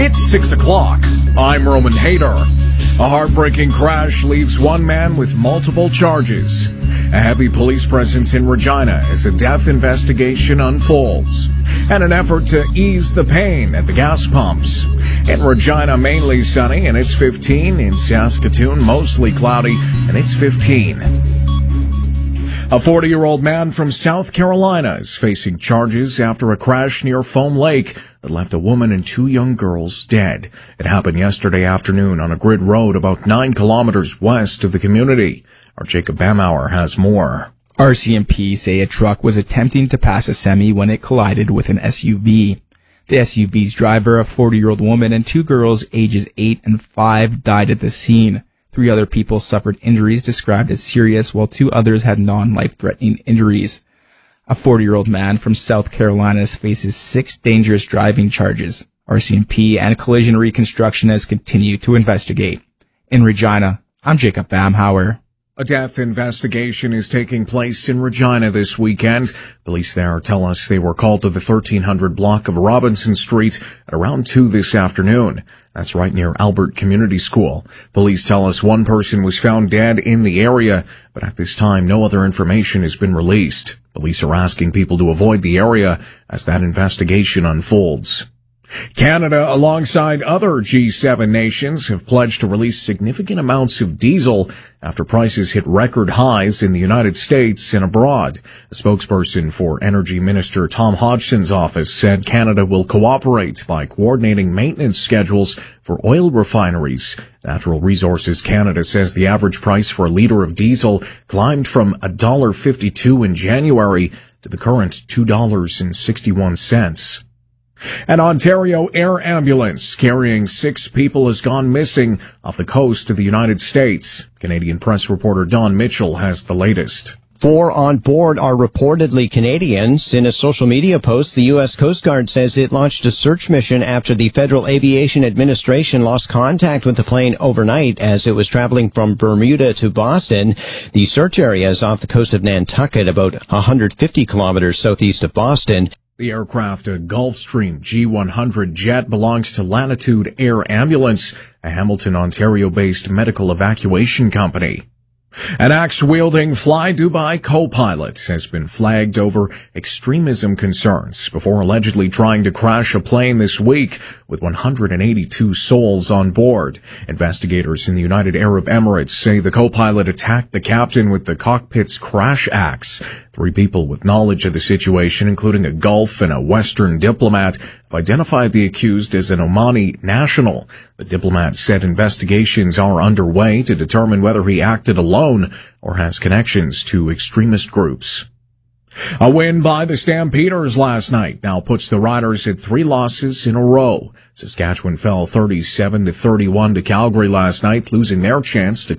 It's 6 o'clock. I'm Roman Hader. A heartbreaking crash leaves one man with multiple charges. A heavy police presence in Regina as a death investigation unfolds. And an effort to ease the pain at the gas pumps. In Regina, mainly sunny, and it's 15. In Saskatoon, mostly cloudy, and it's 15. A 40-year-old man from South Carolina is facing charges after a crash near Foam Lake that left a woman and two young girls dead. It happened yesterday afternoon on a grid road about 9 kilometers west of the community. Our Jacob Bamauer has more. RCMP say a truck was attempting to pass a semi when it collided with an SUV. The SUV's driver, a 40-year-old woman, and two girls ages 8 and 5 died at the scene. 3 other people suffered injuries described as serious, while 2 others had non-life-threatening injuries. A 40-year-old man from South Carolina faces 6 dangerous driving charges. RCMP and Collision Reconstructionists continue to investigate. In Regina, I'm Jacob Bamhauer. A death investigation is taking place in Regina this weekend. Police there tell us they were called to the 1300 block of Robinson Street at around 2 this afternoon. That's right near Albert Community School. Police tell us one person was found dead in the area, but at this time no other information has been released. Police are asking people to avoid the area as that investigation unfolds. Canada, alongside other G7 nations, have pledged to release significant amounts of diesel after prices hit record highs in the United States and abroad. A spokesperson for Energy Minister Tom Hodgson's office said Canada will cooperate by coordinating maintenance schedules for oil refineries. Natural Resources Canada says the average price for a liter of diesel climbed from $1.52 in January to the current $2.61. An Ontario air ambulance carrying 6 people has gone missing off the coast of the United States. Canadian press reporter Don Mitchell has the latest. 4 on board are reportedly Canadians. In a social media post, the U.S. Coast Guard says it launched a search mission after the Federal Aviation Administration lost contact with the plane overnight as it was traveling from Bermuda to Boston. The search area is off the coast of Nantucket, about 150 kilometers southeast of Boston. The aircraft, a Gulfstream G100 jet, belongs to Latitude Air Ambulance, a Hamilton, Ontario-based medical evacuation company. An axe-wielding Fly Dubai co-pilot has been flagged over extremism concerns before allegedly trying to crash a plane this week with 182 souls on board. Investigators in the United Arab Emirates say the co-pilot attacked the captain with the cockpit's crash axe. 3 people with knowledge of the situation, including a Gulf and a Western diplomat, have identified the accused as an Omani national. The diplomat said investigations are underway to determine whether he acted alone or has connections to extremist groups. A win by the Stampeders last night now puts the Riders at 3 losses in a row. Saskatchewan fell 37-31 to Calgary last night, losing their chance to